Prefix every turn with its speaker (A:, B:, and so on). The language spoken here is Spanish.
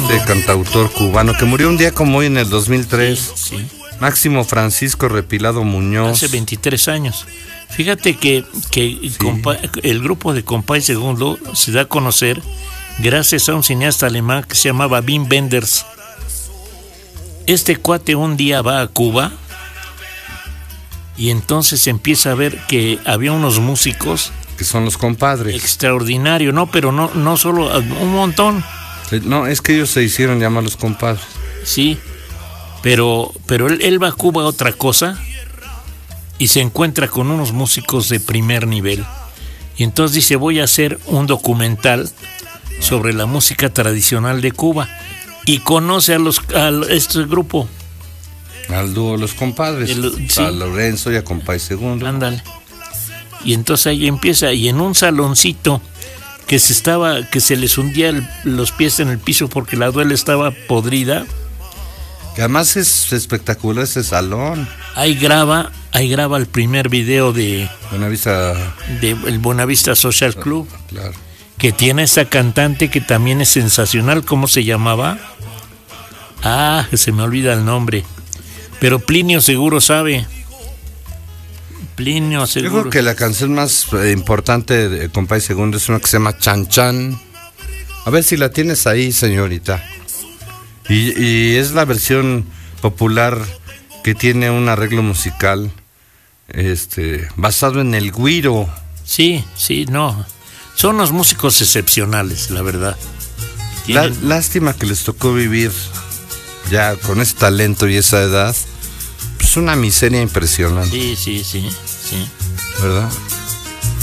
A: este cantautor cubano que murió un día como hoy en el 2003.
B: Sí.
A: Máximo Francisco Repilado Muñoz.
B: Hace 23 años. Fíjate que el grupo de Compay Segundo se da a conocer gracias a un cineasta alemán que se llamaba Wim Wenders. Este cuate un día va a Cuba y entonces empieza a ver que había unos músicos
A: que son los compadres.
B: Extraordinario, no, pero no solo, un montón.
A: No, es que ellos se hicieron llamar los compadres.
B: Sí, pero él va a Cuba a otra cosa y se encuentra con unos músicos de primer nivel. Y entonces dice, voy a hacer un documental sobre la música tradicional de Cuba. Y conoce a este grupo.
A: Al dúo Los Compadres.
B: Sí.
A: A Lorenzo y a Compay Segundo.
B: Ándale. Y entonces ahí empieza, y en un saloncito que se les hundía los pies en el piso porque la duela estaba podrida.
A: Que además es espectacular ese salón.
B: Ahí graba el primer video de el Buenavista Social Club.
A: Claro.
B: Que tiene esa cantante que también es sensacional. ¿Cómo se llamaba? Se me olvida el nombre. Pero Plinio seguro sabe. Plinio seguro.
A: Yo creo que la canción más importante de Compay Segundo es una que se llama Chan Chan. A ver si la tienes ahí, señorita. Y es la versión popular que tiene un arreglo musical basado en el güiro.
B: Sí, no. Son unos músicos excepcionales, la verdad.
A: Lástima que les tocó vivir ya con ese talento y esa edad. Pues una miseria impresionante.
B: Sí.
A: ¿Verdad?